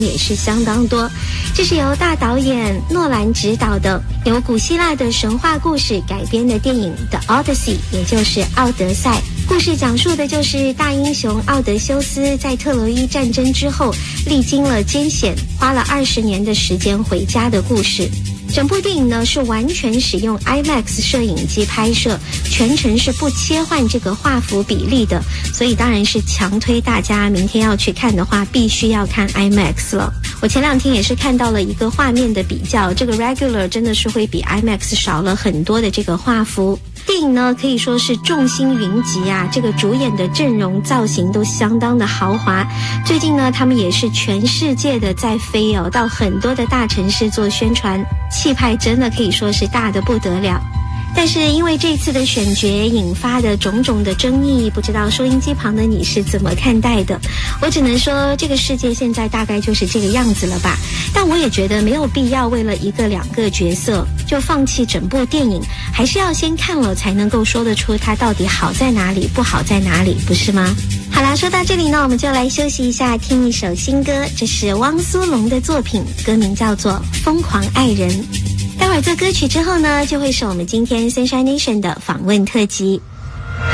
也是相当多。这是由大导演诺兰执导的，由古希腊的神话故事改编的电影《The Odyssey》，也就是《奥德赛》。故事讲述的就是大英雄奥德修斯在特洛伊战争之后，历经了艰险，花了20年的时间回家的故事。整部电影呢是完全使用 IMAX 摄影机拍摄，全程是不切换这个画幅比例的，所以当然是强推大家明天要去看的话，必须要看 IMAX 了。我前2天也是看到了一个画面的比较，这个 Regular 真的是会比 IMAX 少了很多的这个画幅。电影呢可以说是众星云集啊，这个主演的阵容造型都相当的豪华。最近呢他们也是全世界的在飞哦，到很多的大城市做宣传，气派真的可以说是大得不得了。但是因为这次的选角引发的种种的争议，不知道收音机旁的你是怎么看待的？我只能说这个世界现在大概就是这个样子了吧。但我也觉得没有必要为了1个2个角色就放弃整部电影，还是要先看了才能够说得出它到底好在哪里，不好在哪里，不是吗？好啦，说到这里呢，我们就来休息一下，听一首新歌，这是汪苏泷的作品，歌名叫做《疯狂爱人》。待会儿做歌曲之后呢，就会是我们今天 Sunshine Nation 的访问特辑。